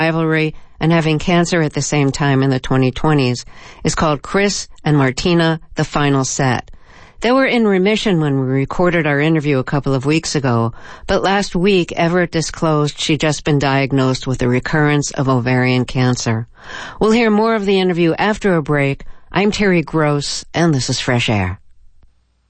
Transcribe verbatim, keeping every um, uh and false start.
rivalry and having cancer at the same time in the twenty twenties is called Chris and Martina, The Final Set. They were in remission when we recorded our interview a couple of weeks ago, but last week Everett disclosed she'd just been diagnosed with a recurrence of ovarian cancer. We'll hear more of the interview after a break. I'm Terry Gross, and this is Fresh Air.